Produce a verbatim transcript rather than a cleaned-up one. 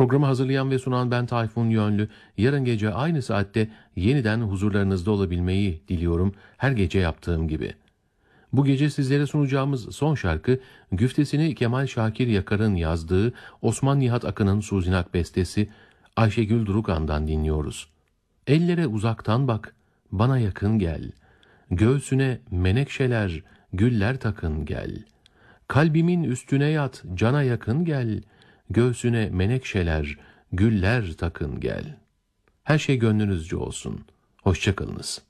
Programı hazırlayan ve sunan ben Tayfun Yönlü. Yarın gece aynı saatte yeniden huzurlarınızda olabilmeyi diliyorum, her gece yaptığım gibi. Bu gece sizlere sunacağımız son şarkı, güftesini Kemal Şakir Yakar'ın yazdığı Osman Nihat Akın'ın Suzinak bestesi Ayşegül Durukan'dan dinliyoruz. Ellere uzaktan bak, bana yakın gel. Göğsüne menekşeler, güller takın gel. Kalbimin üstüne yat, cana yakın gel. Göğsüne menekşeler, güller takın gel. Her şey gönlünüzce olsun. Hoşça kalınız.